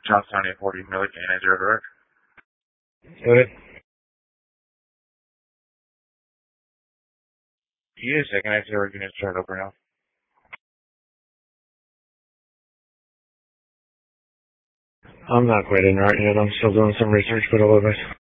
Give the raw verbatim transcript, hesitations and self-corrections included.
Johnstown eight forty, Millick, and zero direct. Good. He is second exit or unit start over now. I'm not quite in right yet. I'm still doing some research, but I'll advise.